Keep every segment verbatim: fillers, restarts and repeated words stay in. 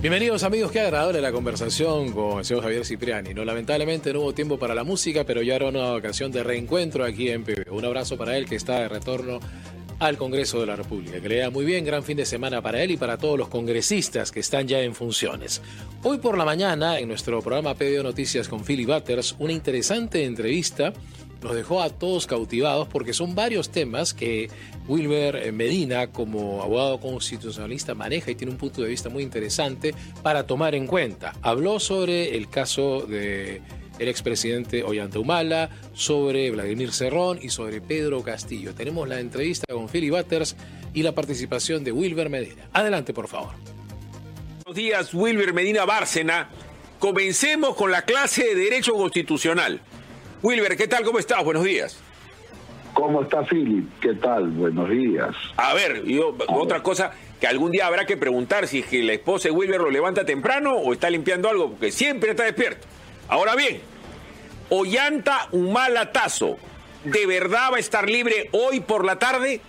Bienvenidos amigos, qué agradable la conversación con el señor Javier Cipriani. No, lamentablemente no hubo tiempo para la música, pero ya era una ocasión de reencuentro aquí en P B. Un abrazo para él que está de retorno al Congreso de la República. Que le vaya muy bien, gran fin de semana para él y para todos los congresistas que están ya en funciones. Hoy por la mañana, en nuestro programa P B Noticias con Philly Butters, una interesante entrevista nos dejó a todos cautivados porque son varios temas que Wilber Medina, como abogado constitucionalista, maneja y tiene un punto de vista muy interesante para tomar en cuenta. Habló sobre el caso de el expresidente Ollanta Humala, sobre Vladimir Cerrón y sobre Pedro Castillo. Tenemos la entrevista con Philly Butters y la participación de Wilber Medina. Adelante, por favor. Buenos días, Wilber Medina Bárcena. Comencemos con la clase de Derecho Constitucional. Wilber, ¿qué tal? ¿Cómo estás? Buenos días. ¿Cómo está, Philip? ¿Qué tal? Buenos días. A ver, yo, a otra ver. cosa que algún día habrá que preguntar si es que la esposa de Wilber lo levanta temprano o está limpiando algo, porque siempre está despierto. Ahora bien, Ollanta Humala Tazo, ¿de verdad va a estar libre hoy por la tarde?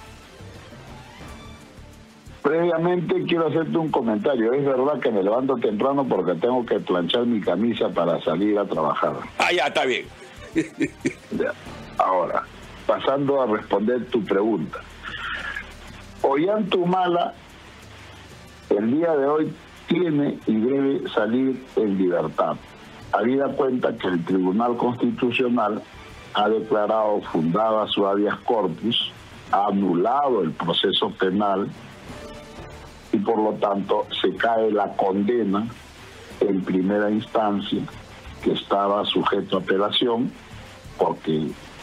Previamente quiero hacerte un comentario. Es verdad que me levanto temprano porque tengo que planchar mi camisa para salir a trabajar. Ah, ya, está bien. Ya. Ahora, pasando a responder tu pregunta. Ollanta Humala, el día de hoy, tiene y debe salir en libertad. Habida cuenta que el Tribunal Constitucional ha declarado fundada su habeas corpus, ha anulado el proceso penal y por lo tanto se cae la condena en primera instancia que estaba sujeto a apelación, porque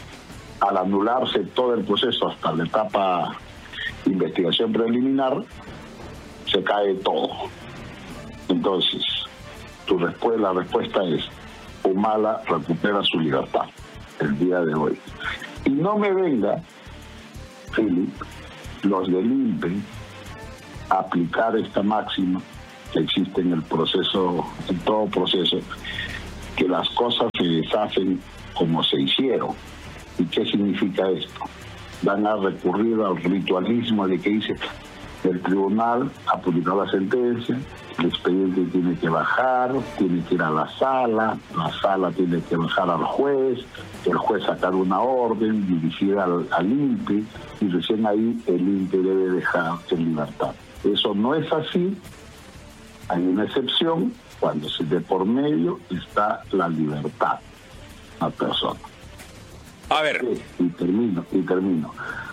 al anularse todo el proceso hasta la etapa de investigación preliminar, se cae todo. Entonces, tu respuesta, la respuesta es: Humala recupera su libertad el día de hoy. Y no me venga, Philip, los del I N P E a aplicar esta máxima que existe en el proceso, en todo proceso, que las cosas se deshacen como se hicieron. ¿Y qué significa esto? Van a recurrir al ritualismo de que dice el tribunal ha publicado la sentencia, el expediente tiene que bajar, tiene que ir a la sala, la sala tiene que bajar al juez, el juez sacar una orden dirigida al, al I N P E y recién ahí el I N P E debe dejar en libertad. Eso no es así. Hay una excepción cuando se de por medio está la libertad de la persona. A ver. Y, y termino, y termino.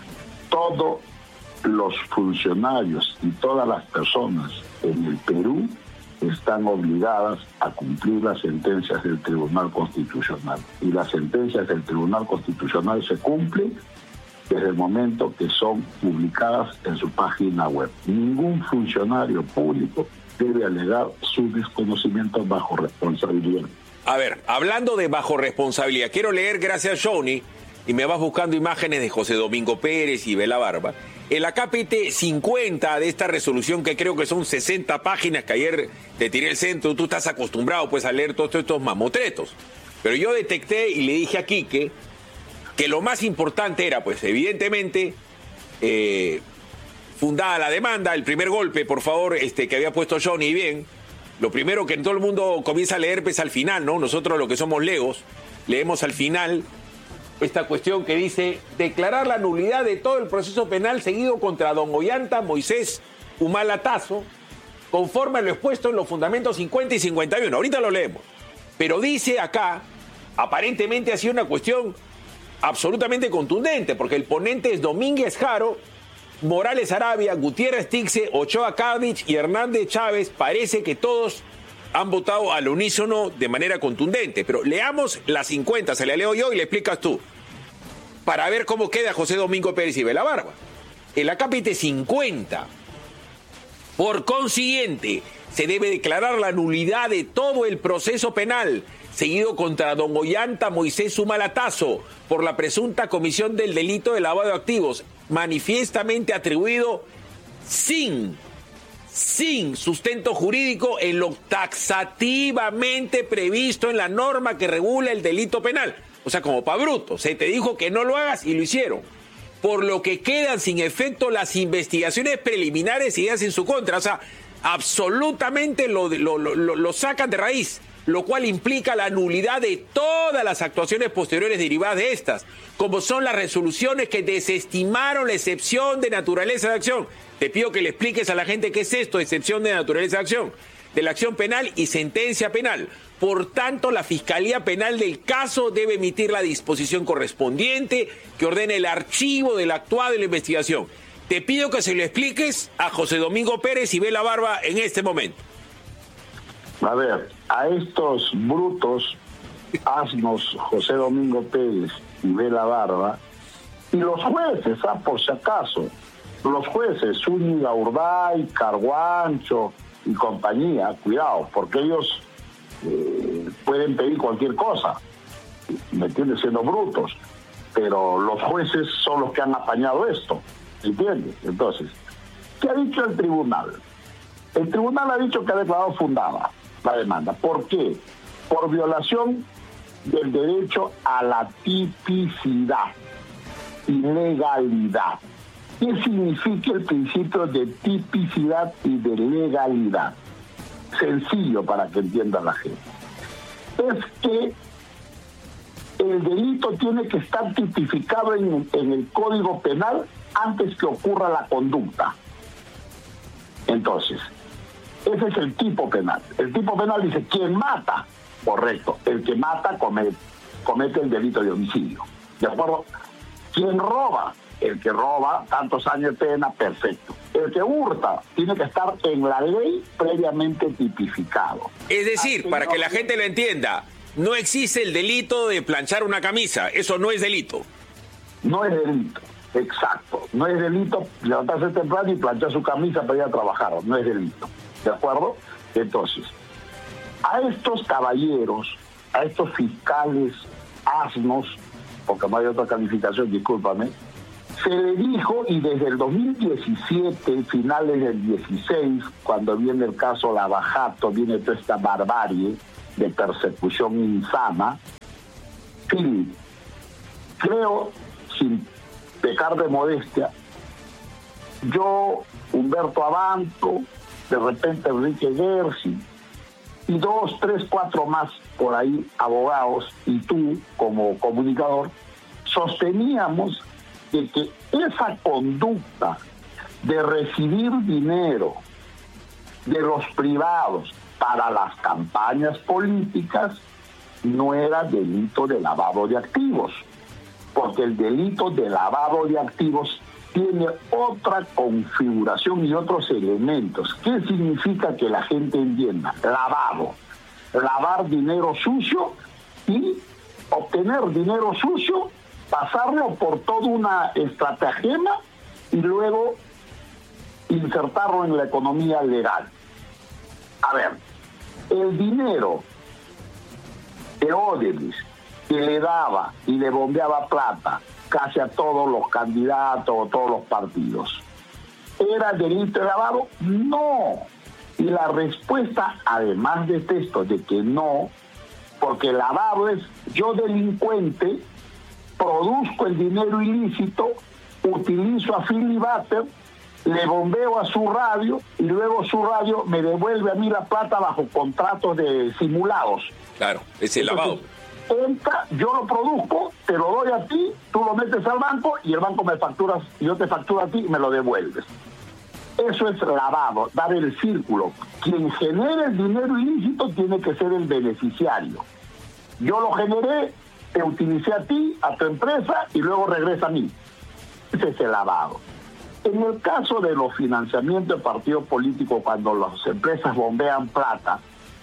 Todos los funcionarios y todas las personas en el Perú están obligadas a cumplir las sentencias del Tribunal Constitucional. Y las sentencias del Tribunal Constitucional se cumplen desde el momento que son publicadas en su página web. Ningún funcionario público debe alegar su desconocimiento bajo responsabilidad. A ver, hablando de bajo responsabilidad, quiero leer, gracias Johnny, y me vas buscando imágenes de José Domingo Pérez y Bela Barba. El acápite cincuenta de esta resolución, que creo que son sesenta páginas, que ayer te tiré el centro, tú estás acostumbrado pues a leer todos estos mamotretos. Pero yo detecté y le dije a Quique que lo más importante era, pues evidentemente, eh, fundada la demanda, el primer golpe, por favor, este que había puesto Johnny bien, lo primero que todo el mundo comienza a leer pues al final, ¿no? Nosotros los que somos legos, leemos al final esta cuestión que dice: declarar la nulidad de todo el proceso penal seguido contra don Ollanta Moisés Humala Tazo, conforme a lo expuesto en los fundamentos cincuenta y cincuenta y uno. Ahorita lo leemos. Pero dice acá, aparentemente ha sido una cuestión absolutamente contundente, porque el ponente es Domínguez Jaro, Morales Arabia, Gutiérrez Tixe, Ochoa Cádiz y Hernández Chávez. Parece que todos han votado al unísono de manera contundente. Pero leamos las cincuenta, se la leo yo y le explicas tú, para ver cómo queda José Domingo Pérez y Bela Barba. El acápite cincuenta. Por consiguiente, se debe declarar la nulidad de todo el proceso penal seguido contra don Ollanta Moisés Humala Tazo por la presunta comisión del delito de lavado de activos, manifiestamente atribuido sin, sin sustento jurídico en lo taxativamente previsto en la norma que regula el delito penal. O sea, como pa' bruto, se te dijo que no lo hagas y lo hicieron. Por lo que quedan sin efecto las investigaciones preliminares seguidas en su contra. O sea, absolutamente lo, lo, lo, lo sacan de raíz, lo cual implica la nulidad de todas las actuaciones posteriores derivadas de estas, como son las resoluciones que desestimaron la excepción de naturaleza de acción. Te pido que le expliques a la gente qué es esto, excepción de naturaleza de acción, de la acción penal y sentencia penal. Por tanto, la Fiscalía Penal del caso debe emitir la disposición correspondiente que ordene el archivo del actuado de la investigación. Te pido que se lo expliques a José Domingo Pérez y Vela Barba en este momento. A ver, a estos brutos, asnos José Domingo Pérez y Vela Barba, y los jueces, ah, por si acaso, los jueces, Zúñiga Urbay, Carguancho y compañía, cuidado, porque ellos eh, pueden pedir cualquier cosa, ¿me entiendes? Siendo brutos, pero los jueces son los que han apañado esto, ¿entiendes? Entonces, ¿qué ha dicho el tribunal? El tribunal ha dicho que ha declarado fundada la demanda. ¿Por qué? Por violación del derecho a la tipicidad y legalidad. ¿Qué significa el principio de tipicidad y de legalidad? Sencillo para que entienda la gente. Es que el delito tiene que estar tipificado en, en el Código Penal antes que ocurra la conducta. Entonces, ese es el tipo penal. El tipo penal dice, ¿quién mata? Correcto. El que mata comete, comete el delito de homicidio. ¿De acuerdo? ¿Quién roba? El que roba, tantos años de pena, perfecto. El que hurta tiene que estar en la ley previamente tipificado. Es decir, para que la gente lo entienda, no existe el delito de planchar una camisa. Eso no es delito. No es delito, exacto. No es delito levantarse temprano y planchar su camisa para ir a trabajar. No es delito. ¿De acuerdo? Entonces, a estos caballeros, a estos fiscales asnos, porque no hay otra calificación, discúlpame, se le dijo, y desde el dos mil diecisiete, finales del dieciséis, cuando viene el caso Lavajato, viene toda esta barbarie de persecución insana, sí, creo, sin pecar de modestia, yo, Humberto Abanto, de repente Enrique Gersi, y dos, tres, cuatro más por ahí, abogados, y tú como comunicador, sosteníamos de que esa conducta de recibir dinero de los privados para las campañas políticas no era delito de lavado de activos, porque el delito de lavado de activos tiene otra configuración y otros elementos. ¿Qué significa que la gente entienda? Lavado. Lavar dinero sucio y obtener dinero sucio, pasarlo por toda una estratagema y luego insertarlo en la economía legal. A ver, el dinero de Odebrecht que le daba y le bombeaba plata casi a todos los candidatos o todos los partidos, ¿era delito de lavado? No. Y la respuesta, además de esto, de que no, porque el lavado es yo delincuente, produzco el dinero ilícito, utilizo a filibuster, le bombeo a su radio y luego su radio me devuelve a mí la plata bajo contratos de simulados. Claro, es el lavado. Entra, yo lo produzco, te lo doy a ti, tú lo metes al banco y el banco me factura, y yo te facturo a ti y me lo devuelves. Eso es lavado, dar el círculo. Quien genera el dinero ilícito tiene que ser el beneficiario. Yo lo generé, te utilicé a ti, a tu empresa y luego regresa a mí. Ese es el lavado. En el caso de los financiamientos de partidos políticos, cuando las empresas bombean plata,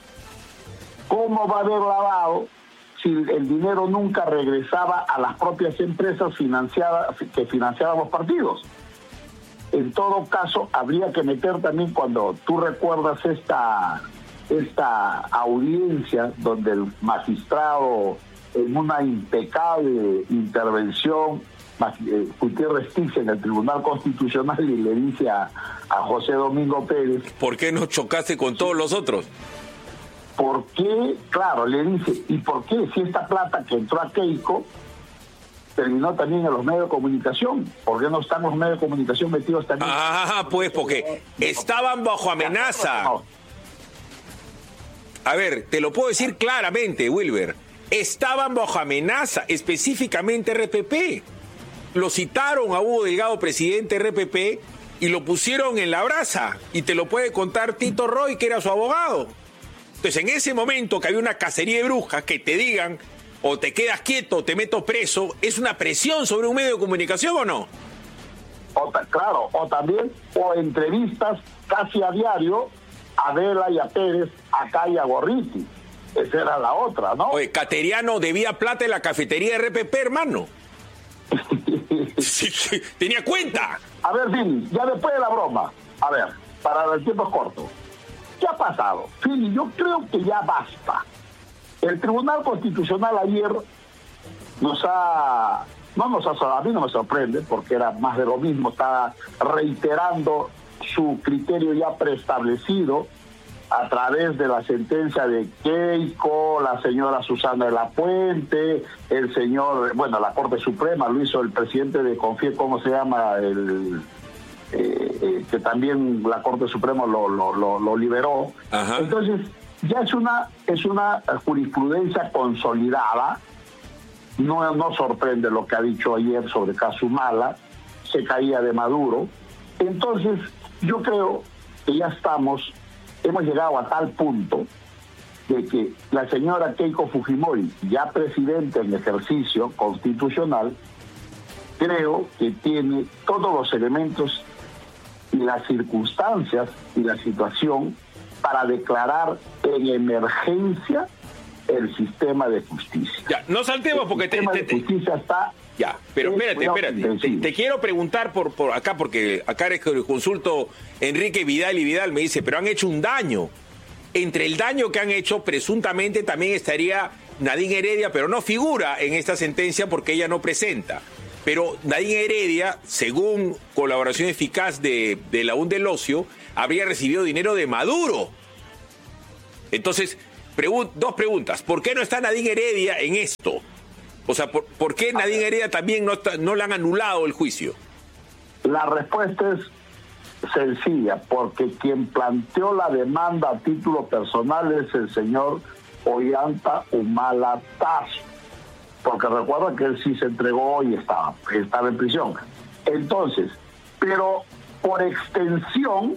¿cómo va a haber lavado si el dinero nunca regresaba a las propias empresas financiadas que financiaban los partidos? En todo caso, habría que meter también, cuando tú recuerdas esta, esta audiencia donde el magistrado, en una impecable intervención, Gutiérrez Tice en el Tribunal Constitucional, y le dice a, a José Domingo Pérez, ¿por qué no chocaste con todos los otros? ¿Por qué? Claro, le dice, ¿y por qué si esta plata que entró a Keiko terminó también en los medios de comunicación. ¿Por qué no están los medios de comunicación metidos también? Ah, pues porque estaban bajo amenaza. A ver, te lo puedo decir claramente, Wilber. Estaban bajo amenaza, específicamente R P P. Lo citaron a Hugo Delgado, presidente R P P, y lo pusieron en la brasa. Y te lo puede contar Tito Roy, que era su abogado. Entonces, en ese momento que había una cacería de brujas, que te digan, o te quedas quieto, o te meto preso, ¿es una presión sobre un medio de comunicación o no? O ta- claro, o también, o entrevistas casi a diario a Vela y a Pérez, acá y a Gorriti. Esa era la otra, ¿no? Oye, Cateriano debía plata en la cafetería de R P P, hermano. Sí, sí, tenía cuenta. A ver, Fili, ya después de la broma, a ver, para el tiempo corto, ¿qué ha pasado? Fili, yo creo que ya basta. El Tribunal Constitucional ayer nos ha, no nos ha, a mí no me sorprende, porque era más de lo mismo, está reiterando su criterio ya preestablecido a través de la sentencia de Keiko, la señora Susana de la Puente, el señor, bueno, la Corte Suprema lo hizo el presidente de Confie, ¿cómo se llama? El eh, eh, que también la Corte Suprema lo, lo, lo, lo liberó. Ajá. Entonces, ya es una, es una jurisprudencia consolidada. No, no sorprende lo que ha dicho ayer sobre Casumala, se caía de Maduro. Entonces, yo creo que ya estamos, hemos llegado a tal punto de que la señora Keiko Fujimori, ya presidente en ejercicio constitucional, creo que tiene todos los elementos y las circunstancias y la situación para declarar en emergencia el sistema de justicia. Ya, no saltemos porque el te, sistema te, de justicia está... Ya, pero espérate, espérate. Te, te quiero preguntar por, por acá, porque acá es que el consulto Enrique Vidal y Vidal me dice, pero han hecho un daño. Entre el daño que han hecho, presuntamente también estaría Nadine Heredia, pero no figura en esta sentencia porque ella no presenta. Pero Nadine Heredia, según colaboración eficaz de, de la U N del Ocio, habría recibido dinero de Maduro. Entonces, pregun- dos preguntas. ¿Por qué no está Nadine Heredia en esto? O sea, ¿por, ¿por qué Nadine Heredia también no, está, no le han anulado el juicio? La respuesta es sencilla, porque quien planteó la demanda a título personal es el señor Ollanta Humala Tasso, porque recuerda que él sí se entregó y estaba, estaba en prisión. Entonces, pero por extensión,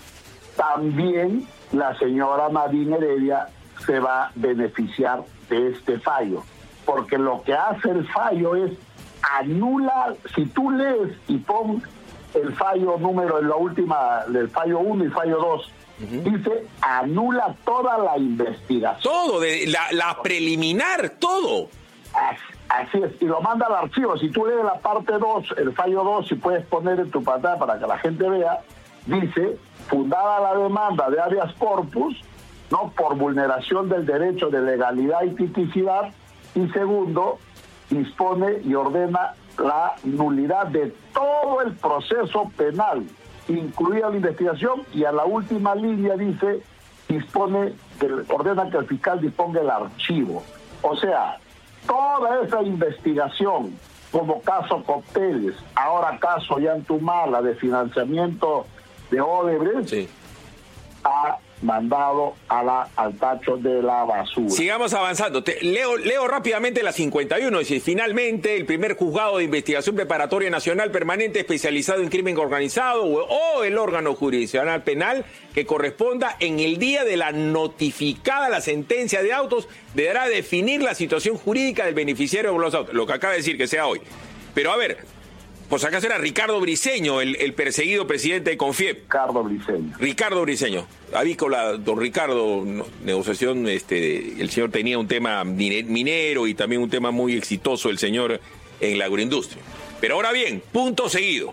también la señora Nadine Heredia se va a beneficiar de este fallo, porque lo que hace el fallo es anular, si tú lees y pon el fallo número en la última, del fallo uno y fallo dos, uh-huh. dice anula toda la investigación. Todo, de la, la preliminar, todo. Así, así es, y lo manda al archivo. Si tú lees la parte dos, el fallo dos, si puedes poner en tu pantalla para que la gente vea, dice, fundada la demanda de habeas corpus, no por vulneración del derecho de legalidad y tipicidad, y segundo, dispone y ordena la nulidad de todo el proceso penal, incluida la investigación, y a la última línea dice, dispone, que ordena que el fiscal disponga el archivo. O sea, toda esa investigación, como caso Cócteles, ahora caso Ollanta Humala de financiamiento de Odebrecht, sí. ha mandado a la, al tacho de la basura. Sigamos avanzando. Te, leo, leo rápidamente la cincuenta y uno. Dice, finalmente, el primer juzgado de investigación preparatoria nacional permanente especializado en crimen organizado o, o el órgano jurisdiccional penal que corresponda en el día de la notificada la sentencia de autos deberá definir la situación jurídica del beneficiario de los autos. Lo que acaba de decir que sea hoy. Pero a ver, pues acaso era Ricardo Briceño, el, el perseguido presidente de Confiep. Ricardo Briceño. Ricardo Briceño. Avícola, don Ricardo, no, negociación, este, el señor tenía un tema minero y también un tema muy exitoso el señor en la agroindustria. Pero ahora bien, punto seguido.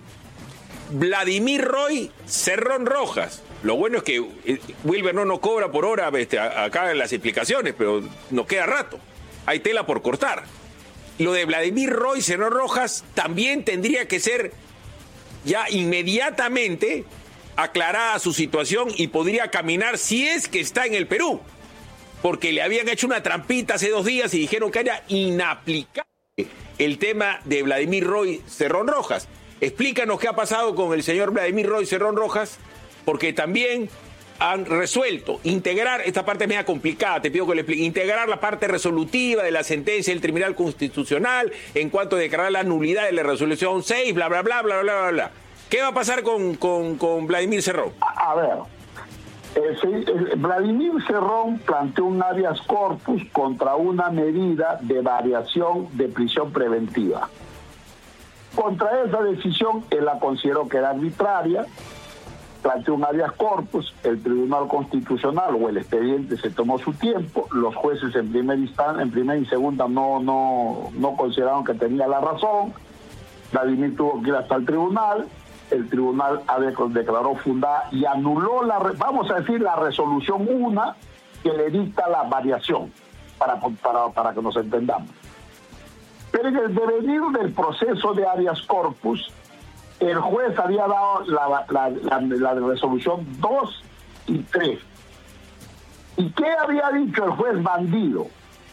Vladimir Roy Cerrón Rojas. Lo bueno es que eh, Wilber no nos cobra por hora este, a, acá en las explicaciones, pero nos queda rato. Hay tela por cortar. Lo de Vladimir Roy Cerrón Rojas también tendría que ser ya inmediatamente aclarada su situación y podría caminar si es que está en el Perú, porque le habían hecho una trampita hace dos días y dijeron que era inaplicable. el tema de Vladimir Roy Cerrón Rojas. Explícanos qué ha pasado con el señor Vladimir Roy Cerrón Rojas, porque también han resuelto integrar, esta parte es media complicada, te pido que le explique, integrar la parte resolutiva de la sentencia del Tribunal Constitucional en cuanto a declarar la nulidad de la resolución seis, bla, bla, bla, bla, bla, bla, bla. ¿Qué va a pasar con, con, con Vladimir Cerrón? A, a ver, eh, se, eh, Vladimir Cerrón planteó un habeas corpus contra una medida de variación de prisión preventiva. Contra esa decisión, él la consideró que era arbitraria, planteó un habeas corpus, el Tribunal Constitucional o el expediente se tomó su tiempo, los jueces en primera instancia, en primera y segunda no, no, no consideraron que tenía la razón, Vladimir tuvo que ir hasta el tribunal, el tribunal declaró fundada y anuló la, vamos a decir, la resolución una que le dicta la variación, para, para, para que nos entendamos. Pero en el devenir del proceso de habeas corpus, el juez había dado la, la, la, la resolución dos y tres. ¿Y qué había dicho el juez bandido?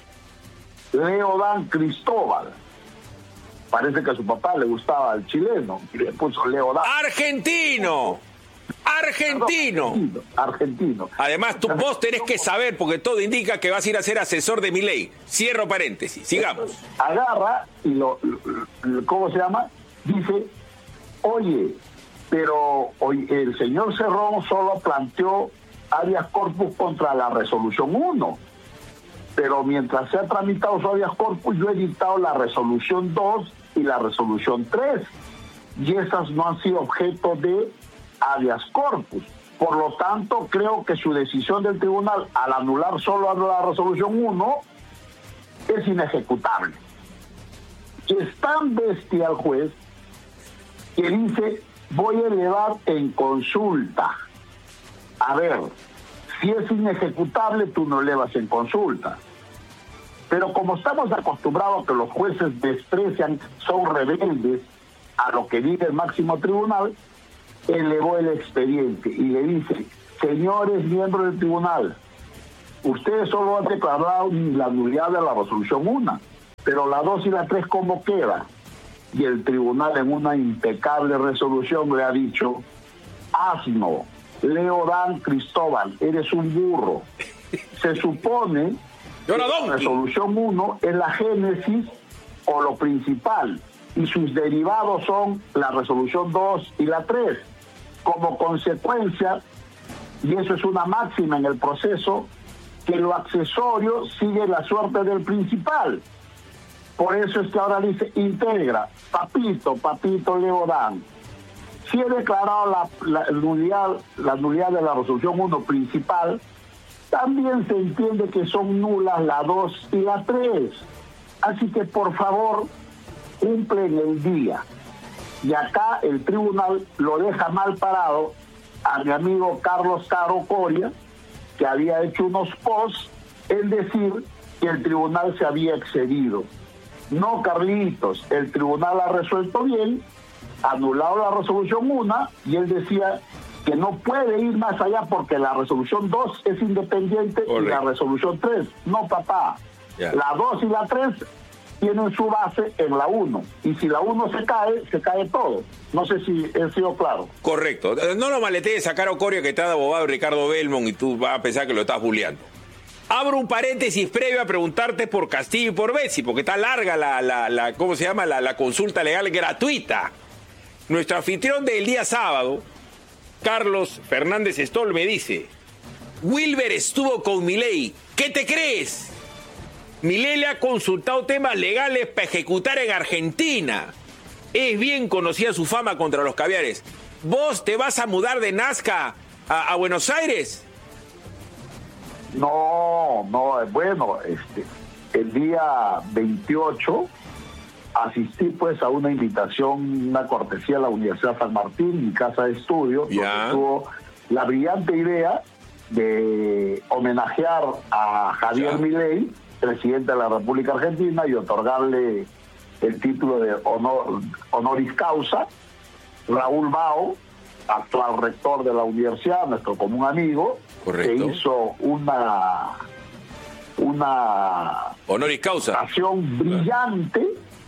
Leodán Cristóbal. Parece que a su papá le gustaba el chileno, y le puso Leodán. ¡Argentino! ¡Argentino! Argentino. Argentino. Además, tú, vos tenés que saber, porque todo indica que vas a ir a ser asesor de Milei. Cierro paréntesis, sigamos. Agarra y lo, lo ¿cómo se llama? Dice, oye, pero hoy el señor Cerrón solo planteó habeas corpus contra la resolución uno. Pero mientras se ha tramitado su habeas corpus, yo he dictado la resolución dos y la resolución tres. Y esas no han sido objeto de habeas corpus. Por lo tanto, creo que su decisión del tribunal al anular solo la resolución uno es inejecutable. Y es tan bestia el juez que dice, voy a elevar en consulta. A ver, si es inejecutable, tú no elevas en consulta. Pero como estamos acostumbrados a que los jueces desprecian, son rebeldes a lo que dice el máximo tribunal, elevó el expediente y le dice, señores miembros del tribunal, ustedes solo han declarado la nulidad de la resolución uno, pero la dos y la tres, ¿cómo queda? Y el tribunal, en una impecable resolución, le ha dicho, asno, Leodán Cristóbal, eres un burro. Se supone que la resolución uno es la génesis o lo principal, y sus derivados son la resolución dos y la tres. Como consecuencia, y eso es una máxima en el proceso, que lo accesorio sigue la suerte del principal. Por eso es que ahora dice, integra, papito, papito Leodán. Si he declarado la, la, nulidad, la nulidad de la resolución uno principal, también se entiende que son nulas la dos y la tres. Así que, por favor, cumplen el día. Y acá el tribunal lo deja mal parado a mi amigo Carlos Caro Coria, que había hecho unos posts en decir que el tribunal se había excedido. No, Carlitos, el tribunal ha resuelto bien, anulado la resolución uno, y él decía que no puede ir más allá porque la resolución dos es independiente. Correcto. Y la resolución tres, no, papá. Yeah. La dos y la tres tienen su base en la uno, y si la uno se cae, se cae todo. No sé si he sido claro. Correcto. No lo maletees a Caro Coria, que está de abogado Ricardo Belmont, y tú vas a pensar que lo estás bulleando. Abro un paréntesis previo a preguntarte por Castillo y por Betsy, porque está larga la, la, la ¿cómo se llama? La, la consulta legal gratuita. Nuestro anfitrión del día sábado, Carlos Fernández Stoll, me dice, Wilber estuvo con Milei, ¿qué te crees? Milei le ha consultado temas legales para ejecutar en Argentina. Es bien conocida su fama contra los caviares. ¿Vos te vas a mudar de Nazca a, a Buenos Aires? No, no, bueno, este, el día veintiocho asistí pues a una invitación, una cortesía a la Universidad San Martín, mi casa de estudio, yeah. donde tuvo la brillante idea de homenajear a Javier yeah. Milei, presidente de la República Argentina, y otorgarle el título de honor, honoris causa. Raúl Bao, actual rector de la universidad, nuestro común amigo, correcto, que hizo una una honoris causa acción brillante,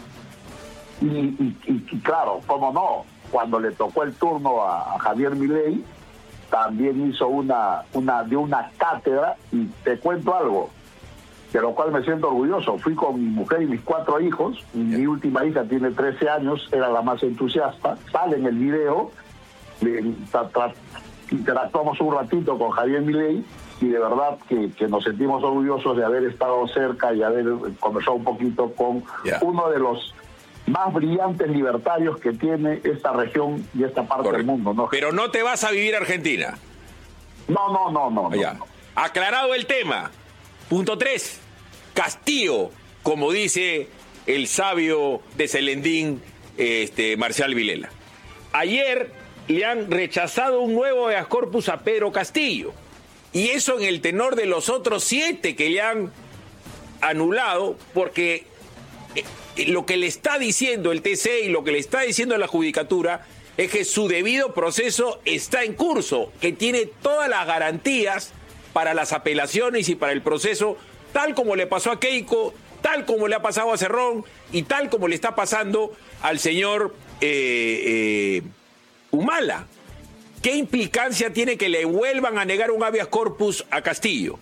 Y, y, y, y claro, cómo no, cuando le tocó el turno a, a Javier Milei, también hizo una, una de una cátedra, y te cuento algo, de lo cual me siento orgulloso. Fui con mi mujer y mis cuatro hijos, y mi última hija tiene trece años, era la más entusiasta, sale en el video, le, tra, tra, interactuamos un ratito con Javier Milei, y de verdad que, que nos sentimos orgullosos de haber estado cerca y haber conversado un poquito con yeah. uno de los más brillantes libertarios que tiene esta región y esta parte Correcto. Del mundo, ¿no? Pero no te vas a vivir a Argentina. No, no, no, no. Ya. no, no. Aclarado el tema. Punto tres. Castillo, como dice el sabio de Celendín, este, Marcial Vilela. Ayer le han rechazado un nuevo habeas corpus a Pedro Castillo. Y eso en el tenor de los otros siete que le han anulado, porque lo que le está diciendo el T C y lo que le está diciendo la Judicatura es que su debido proceso está en curso, que tiene todas las garantías para las apelaciones y para el proceso, tal como le pasó a Keiko, tal como le ha pasado a Cerrón y tal como le está pasando al señor eh, eh, Humala. ¿Qué implicancia tiene que le vuelvan a negar un habeas corpus a Castillo?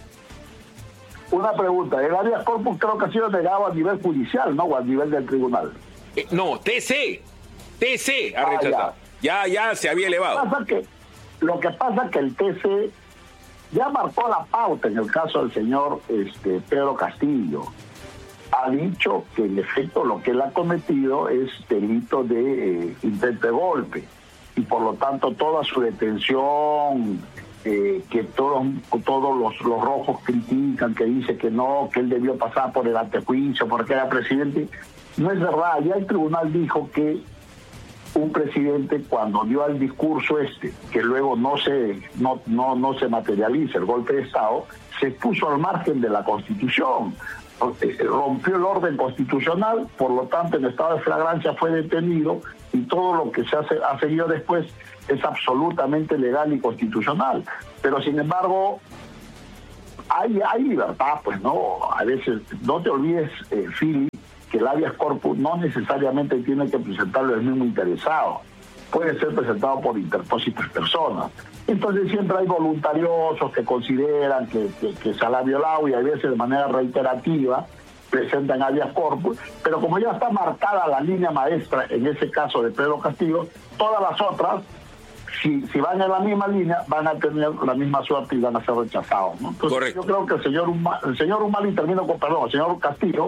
Una pregunta, el habeas corpus creo que ha sido negado a nivel judicial, ¿no? O a nivel del tribunal. Eh, no, T C. T C ha rechazado. Ah, ya. ya, ya se había elevado. Lo que pasa que, lo que pasa que el T C ya marcó la pauta en el caso del señor este, Pedro Castillo. Ha dicho que en efecto lo que él ha cometido es delito de eh, intento de golpe. Y por lo tanto toda su detención, eh, que todos, todos los, los rojos critican, que dice que no, que él debió pasar por el antejuicio porque era presidente, no es verdad. Ya el tribunal dijo que un presidente, cuando dio el discurso este, que luego no se, no, no, no se materializa el golpe de Estado, se puso al margen de la Constitución, rompió el orden constitucional, por lo tanto en estado de flagrancia fue detenido, y todo lo que se hace, ha seguido después es absolutamente legal y constitucional. Pero sin embargo hay, hay libertad, pues no, a veces no te olvides, eh, Philly, que el habeas corpus no necesariamente tiene que presentarlo el mismo interesado, puede ser presentado por interpósitas personas. Entonces siempre hay voluntariosos que consideran que, que, que se ha violado, y a veces de manera reiterativa presentan habeas corpus, pero como ya está marcada la línea maestra en ese caso de Pedro Castillo, todas las otras, si, si van en la misma línea, van a tener la misma suerte y van a ser rechazados, ¿no? Entonces, Correcto. Yo creo que el señor Humala, el señor Humala, y termino con perdón, el señor Castillo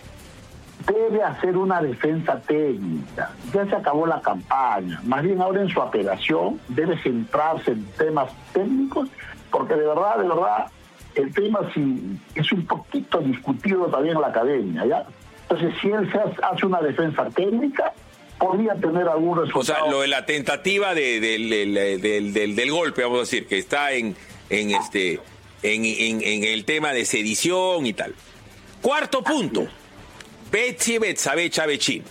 debe hacer una defensa técnica. Ya se acabó la campaña. Más bien ahora en su apelación debe centrarse en temas técnicos, porque de verdad, de verdad, el tema sí es un poquito discutido también en la academia, ¿ya? Entonces, si él se hace una defensa técnica, podría tener algún resultado. O sea, lo de la tentativa de, de, de, de, de, del, del golpe, vamos a decir, que está en, en, este, en, en, en el tema de sedición y tal. Cuarto punto. Betsy Betsabe Chavechín.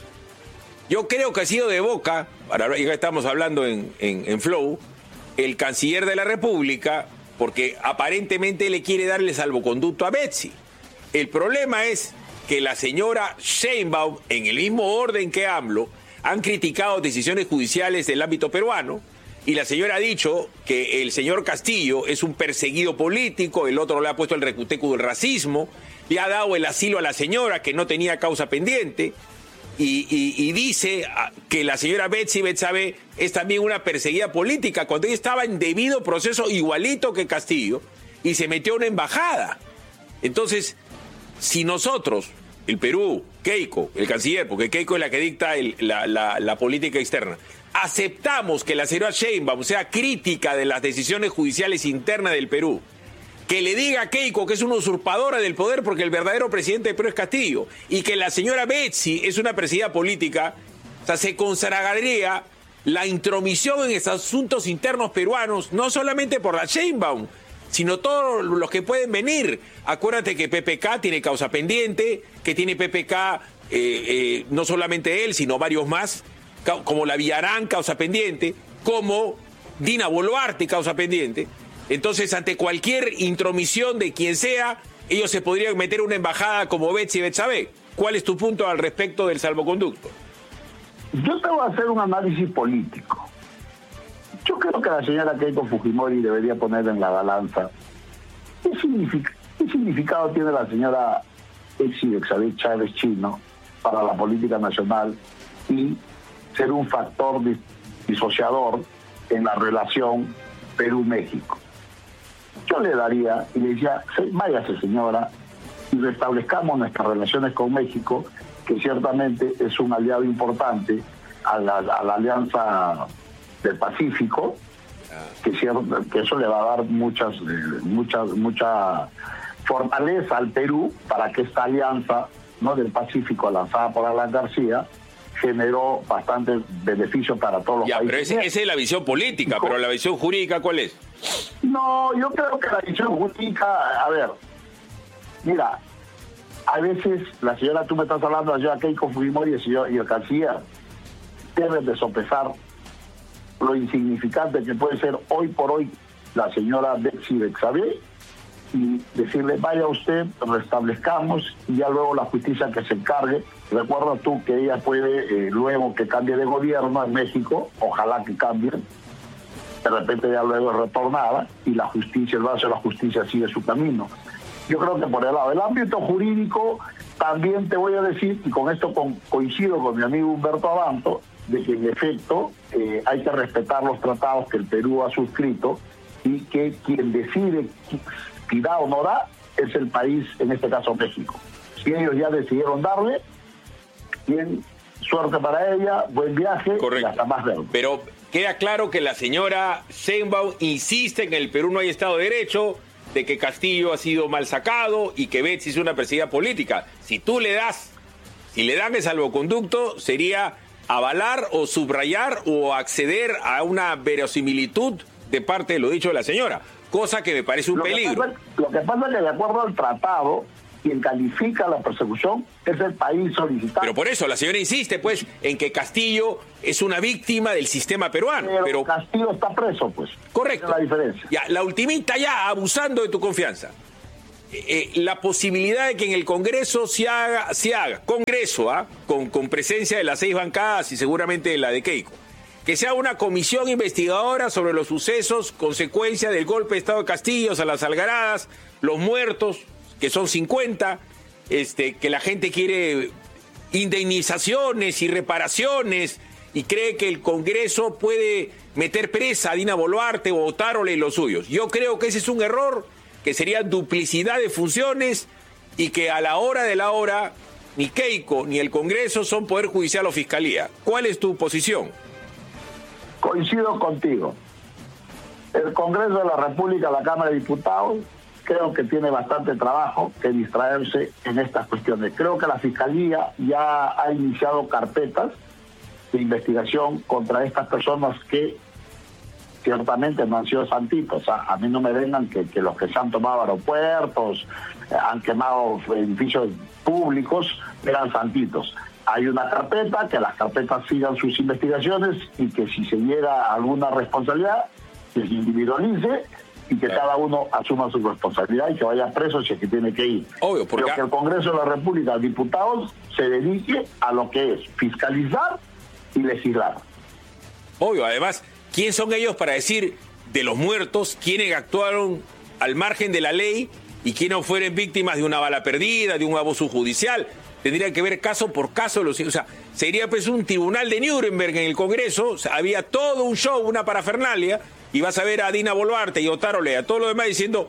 Yo creo que ha sido de boca, ahora ya estamos hablando en, en, en Flow, el canciller de la República, porque aparentemente le quiere darle salvoconducto a Betsy. El problema es que la señora Sheinbaum, en el mismo orden que AMLO, han criticado decisiones judiciales del ámbito peruano, y la señora ha dicho que el señor Castillo es un perseguido político, el otro le ha puesto el recuteco del racismo, le ha dado el asilo a la señora que no tenía causa pendiente, y, y, y dice que la señora Betsy Betsabe es también una perseguida política, cuando ella estaba en debido proceso igualito que Castillo, y se metió a una embajada. Entonces, si nosotros, el Perú, Keiko, el canciller, porque Keiko es la que dicta el, la, la, la política externa, aceptamos que la señora Sheinbaum sea crítica de las decisiones judiciales internas del Perú, que le diga a Keiko que es una usurpadora del poder porque el verdadero presidente del Perú es Castillo, y que la señora Betsy es una perseguida política, o sea, se consagraría la intromisión en estos asuntos internos peruanos, no solamente por la Sheinbaum, sino todos los que pueden venir. Acuérdate que P P K tiene causa pendiente, que tiene P P K, eh, eh, no solamente él, sino varios más, como la Villarán, causa pendiente, como Dina Boluarte, causa pendiente. Entonces, ante cualquier intromisión de quien sea, ellos se podrían meter una embajada como Betsy Betsabe. ¿Cuál es tu punto al respecto del salvoconducto? yo te voy a hacer un análisis político. Yo creo que la señora Keiko Fujimori debería poner en la balanza qué, significa, qué significado tiene la señora Betsy Chávez Chino para la política nacional y ser un factor disociador en la relación Perú-México. Yo le daría y le decía, váyase señora, y restablezcamos nuestras relaciones con México, que ciertamente es un aliado importante a la, a la Alianza del Pacífico, que, cierto, que eso le va a dar muchas, eh, muchas, mucha fortaleza al Perú para que esta alianza, ¿no?, del Pacífico lanzada por Alan García generó bastante beneficio para todos los ya, países. Pero ese, esa es la visión política, pero la visión jurídica, ¿cuál es? No, yo creo que la visión jurídica, a ver, mira, a veces la señora, tú me estás hablando de la señora Keiko Fujimori y el, señor, y el canciller deben de sopesar lo insignificante que puede ser hoy por hoy la señora Betsy Bexabe y decirle, vaya usted, restablezcamos y ya luego la justicia que se encargue. Recuerda tú que ella puede, eh, luego que cambie de gobierno en México, ojalá que cambie, de repente ya luego es retornada y la justicia, el brazo de la justicia sigue su camino. Yo creo que por el lado del ámbito jurídico también te voy a decir, y con esto con, coincido con mi amigo Humberto Abanto, de que en efecto eh, hay que respetar los tratados que el Perú ha suscrito y que quien decide si da o no da es el país, en este caso México. Si ellos ya decidieron darle, bien, suerte para ella, buen viaje. Correcto. Y hasta más verlo. Pero queda claro que la señora Sheinbaum insiste en que en el Perú no hay Estado de Derecho, de que Castillo ha sido mal sacado y que Betsy es una perseguida política. Si tú le das, si le dan el salvoconducto, sería avalar o subrayar o acceder a una verosimilitud de parte de lo dicho de la señora, cosa que me parece un lo peligro. Que pasa, lo que pasa es que de acuerdo al tratado, quien califica la persecución es el país solicitante. Pero por eso la señora insiste, pues, en que Castillo es una víctima del sistema peruano. Pero, pero Castillo está preso, pues. Correcto. Esa es la diferencia. Ya, la ultimita ya, abusando de tu confianza. Eh, la posibilidad de que en el Congreso se haga, se haga Congreso, ¿ah? con, con presencia de las seis bancadas y seguramente de la de Keiko, que sea una comisión investigadora sobre los sucesos, consecuencia del golpe de Estado de Castillo, a las algaradas, los muertos, que son cincuenta, este, que la gente quiere indemnizaciones y reparaciones y cree que el Congreso puede meter presa a Dina Boluarte o Otárole y los suyos. Yo creo que ese es un error, que sería duplicidad de funciones y que a la hora de la hora ni Keiko ni el Congreso son Poder Judicial o Fiscalía. ¿Cuál es tu posición? Coincido contigo. El Congreso de la República, la Cámara de Diputados, creo que tiene bastante trabajo que distraerse en estas cuestiones. Creo que la Fiscalía ya ha iniciado carpetas de investigación contra estas personas que ciertamente no han sido santitos. A, a mí no me vengan que, que los que se han tomado aeropuertos, eh, han quemado edificios públicos, eran santitos. Hay una carpeta, que las carpetas sigan sus investigaciones y que si se llega a alguna responsabilidad, que se individualice y que cada uno asuma su responsabilidad y que vaya preso si es que tiene que ir. Obvio, porque... Pero que el Congreso de la República, diputados, se dedique a lo que es fiscalizar y legislar. Obvio, además, ¿quién son ellos para decir de los muertos quiénes actuaron al margen de la ley y quiénes fueron víctimas de una bala perdida, de un abuso judicial? Tendría que ver caso por caso. Los, o sea, sería pues un tribunal de Nuremberg en el Congreso. O sea, había todo un show, una parafernalia, y vas a ver a Dina Boluarte y a Otárole, a todos los demás diciendo,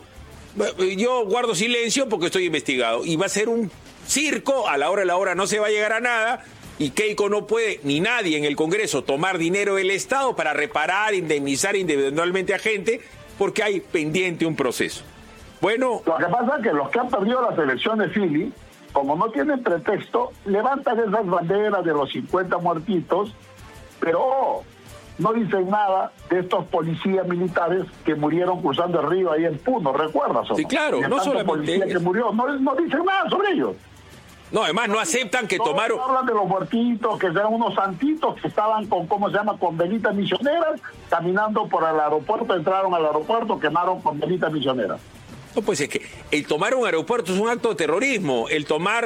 yo guardo silencio porque estoy investigado. Y va a ser un circo, a la hora de la hora no se va a llegar a nada, y Keiko no puede, ni nadie en el Congreso, tomar dinero del Estado para reparar, indemnizar individualmente a gente, porque hay pendiente un proceso. Bueno... Lo que pasa es que los que han perdido las elecciones, Philly, como no tienen pretexto, levantan esas banderas de los cincuenta muertitos, pero oh, no dicen nada de estos policías militares que murieron cruzando el río ahí en Puno, ¿recuerdas? Sí, claro, no solamente policía que murió, no, no dicen nada sobre ellos. No, además no aceptan que no, tomaron... No hablan de los muertitos, que eran unos santitos que estaban con, ¿cómo se llama?, con velitas misioneras, caminando por el aeropuerto, entraron al aeropuerto, quemaron con velitas misioneras. No, pues es que el tomar un aeropuerto es un acto de terrorismo, el tomar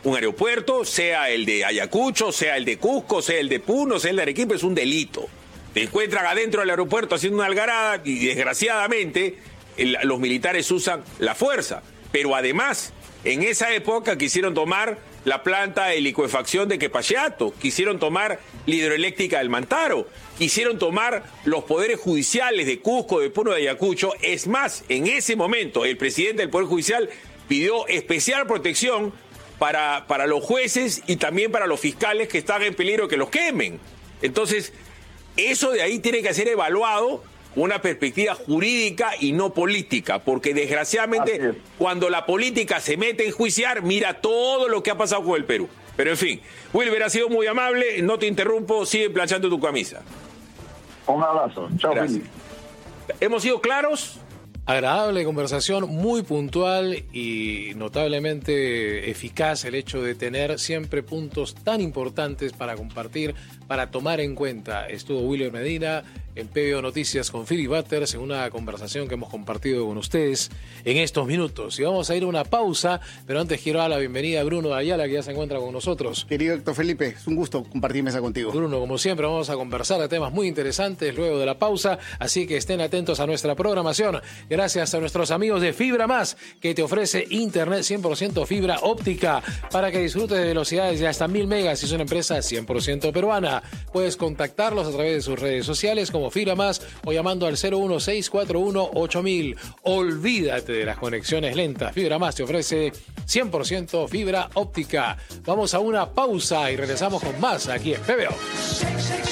un aeropuerto, sea el de Ayacucho, sea el de Cusco, sea el de Puno, sea el de Arequipa, es un delito. Te encuentran adentro del aeropuerto haciendo una algarada y desgraciadamente el, los militares usan la fuerza. Pero además, en esa época quisieron tomar la planta de licuefacción de Quepacheato, quisieron tomar la hidroeléctrica del Mantaro, quisieron tomar los poderes judiciales de Cusco, de Puno, de Ayacucho. Es más, en ese momento el presidente del Poder Judicial pidió especial protección para, para los jueces y también para los fiscales que están en peligro que los quemen. Entonces, eso de ahí tiene que ser evaluado con una perspectiva jurídica y no política, porque desgraciadamente cuando la política se mete a enjuiciar, mira todo lo que ha pasado con el Perú. Pero en fin, Wilber, ha sido muy amable, no te interrumpo, sigue planchando tu camisa. Un abrazo, chao. ¿Hemos sido claros? Agradable conversación, muy puntual y notablemente eficaz el hecho de tener siempre puntos tan importantes para compartir, para tomar en cuenta. Estuvo Wilber Medina en P B O Noticias con Philly Butters en una conversación que hemos compartido con ustedes en estos minutos. Y vamos a ir a una pausa, pero antes quiero dar la bienvenida a Bruno Ayala, que ya se encuentra con nosotros. Querido Héctor Felipe, es un gusto compartir mesa contigo. Bruno, como siempre, vamos a conversar de temas muy interesantes luego de la pausa, así que estén atentos a nuestra programación. Gracias a nuestros amigos de Fibra Más, que te ofrece internet cien por ciento fibra óptica para que disfrutes de velocidades de hasta mil megas y es una empresa cien por ciento peruana. Puedes contactarlos a través de sus redes sociales como Fibra Más o llamando al cero uno seis cuatro uno ocho mil. Olvídate de las conexiones lentas. Fibra Más te ofrece cien por ciento fibra óptica. Vamos a una pausa y regresamos con más aquí en P B O.